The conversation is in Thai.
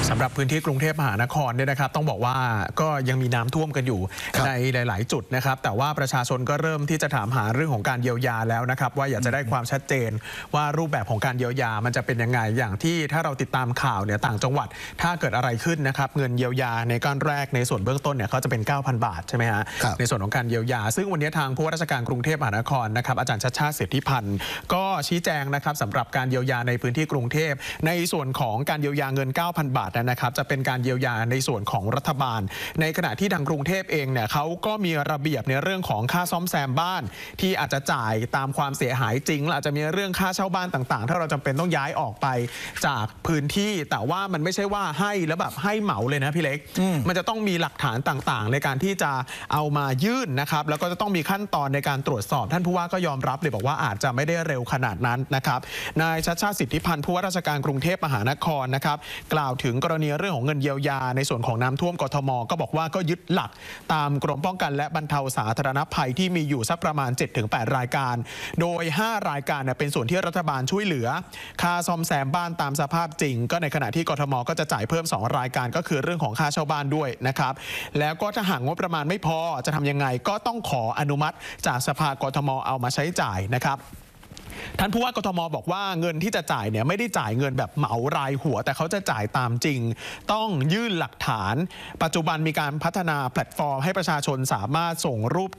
สำหรับพื้นที่กรุงเทพมหานครเนี่ยนะครับต้องบอกว่าก็ยังมีน้ำท่วมกันอยู่ในหลายๆจุดนะครับแต่ว่าประชาชนก็เริ่มที่จะถามหาเรื่องของการเยียวยาแล้วนะครับว่าอยากจะได้ความชัดเจนว่ารูปแบบของการเยียวยามันจะเป็นยังไงอย่างที่ถ้าเราติดตามข่าวเนี่ยต่างจังหวัดถ้าเกิดอะไรขึ้นนะครับเงินเยียวยาในก้อนแรกในส่วนเบื้องต้นเนี่ยเขาจะเป็น 9,000 บาทใช่ไหมฮะในส่วนของการเยียวยาซึ่งวันนี้ทางผู้ว่าราชการกรุงเทพมหานครนะครับอาจารย์ชัชชาติสิทธิพันธ์ก็ชี้แจงนะครับสำหรับการเยียวยาในพื้นที่กรุงเทพในส่วนของการเยียวยาเงิน 9,000 บาทนะครับจะเป็นการเยียวยาในส่วนของรัฐบาลในขณะที่ทางกรุงเทพเองเนี่ยเขาก็มีระเบียบในเรื่องของค่าซ่อมแซมบ้านที่อาจจะจ่ายตามความเสียหายจริงและอาจจะมีเรื่องค่าเช่าบ้านต่างๆถ้าเราจำเป็นต้องย้ายออกไปจากพื้นที่แต่ว่ามันไม่ใช่ว่าให้แล้วแบบให้เหมาเลยนะพี่เล็กมันจะต้องมีหลักฐานต่างๆในการที่จะเอามายื่นนะครับแล้วก็จะต้องมีขั้นตอนในการตรวจสอบท่านผู้ว่าก็ยอมรับเลยบอกว่าอาจจะไม่ได้เร็วขนาดนั้นนะครับนายชัชชาติสิทธิพันธ์ผู้ว่าราชการกรุงเทพมหานครนะครับกล่าวถึงกรณีเรื่องของเงินเยียวยาในส่วนของน้ำท่วมกทมก็บอกว่าก็ยึดหลักตามกรมป้องกันและบรรเทาสาธารณภัยที่มีอยู่สักประมาณ 7-8 รายการโดย5รายการเป็นส่วนที่รัฐบาลช่วยเหลือค่าซ่อมแซมบ้านตามสภาพจริงก็ในขณะที่กทมก็จะจ่ายเพิ่ม2รายการก็คือเรื่องของค่าเช่าบ้านด้วยนะครับแล้วก็ถ้าหากงบประมาณไม่พอจะทำยังไงก็ต้องขออนุมัติจากสภากทมเอามาใช้จ่ายนะครับท่านผู้ว่ากทมบอกว่าเงินที่จะจ่ายเนี่ยไม่ได้จ่ายเงินแบบเหมารายหัวแต่เขาจะจ่ายตามจริงต้องยื่นหลักฐานปัจจุบันมีการพัฒนาแพลตฟอร์มให้ประชาชนสามารถส่งรูป